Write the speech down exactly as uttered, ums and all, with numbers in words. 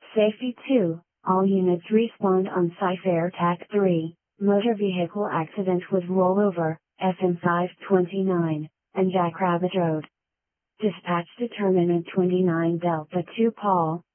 Safety two, all units respond on Cypher TAC three, motor vehicle accident with rollover, F M five twenty-nine, and Jackrabbit Road. Dispatch determinant twenty-nine Delta two Paul,